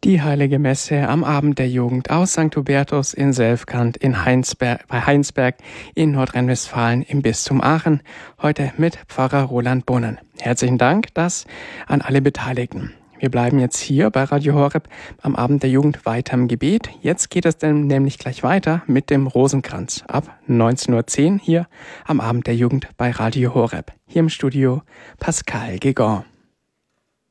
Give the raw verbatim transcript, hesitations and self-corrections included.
Die Heilige Messe am Abend der Jugend aus Sankt Hubertus in Selfkant in Heinsberg, bei Heinsberg in Nordrhein-Westfalen im Bistum Aachen. Heute mit Pfarrer Roland Bohnen. Herzlichen Dank das an alle Beteiligten. Wir bleiben jetzt hier bei Radio Horeb am Abend der Jugend weiter im Gebet. Jetzt geht es dann nämlich gleich weiter mit dem Rosenkranz ab neunzehn Uhr zehn hier am Abend der Jugend bei Radio Horeb. Hier im Studio Pascal Gegon.